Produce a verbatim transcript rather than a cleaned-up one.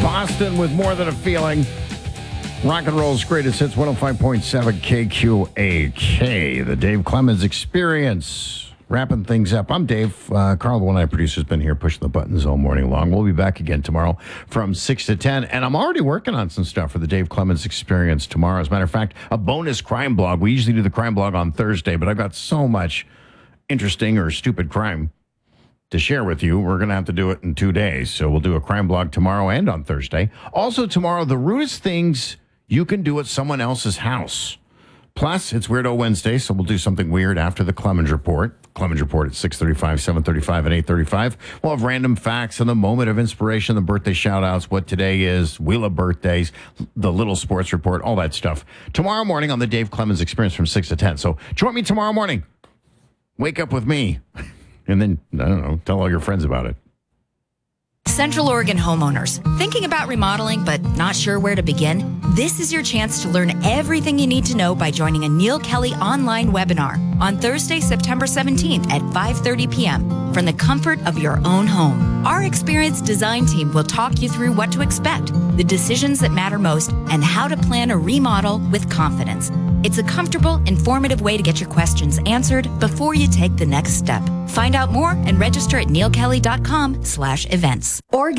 Boston with More Than a Feeling. Rock and roll's greatest hits, one oh five point seven K Q A K. The Dave Clemens Experience. Wrapping things up. I'm Dave. Uh, Carl, the one eye producer, has been here pushing the buttons all morning long. We'll be back again tomorrow from six to ten. And I'm already working on some stuff for the Dave Clemens Experience tomorrow. As a matter of fact, a bonus crime blog. We usually do the crime blog on Thursday, but I've got so much interesting or stupid crime to share with you. We're going to have to do it in two days. So we'll do a crime blog tomorrow and on Thursday. Also tomorrow, the rudest things you can do at someone else's house. Plus, it's Weirdo Wednesday, so we'll do something weird after the Clemens Report. Clemens Report at six thirty-five, seven thirty-five, and eight thirty-five. We'll have random facts and the moment of inspiration, the birthday shout-outs, what today is, Wheel of Birthdays, the Little Sports Report, all that stuff. Tomorrow morning on the Dave Clemens Experience from six to ten. So join me tomorrow morning. Wake up with me. And then, I don't know, tell all your friends about it. Central Oregon homeowners, thinking about remodeling but not sure where to begin? This is your chance to learn everything you need to know by joining a Neil Kelly online webinar on Thursday, September seventeenth at five thirty p.m. from the comfort of your own home. Our experienced design team will talk you through what to expect, the decisions that matter most, and how to plan a remodel with confidence. It's a comfortable, informative way to get your questions answered before you take the next step. Find out more and register at neilkelly.com slash events. Or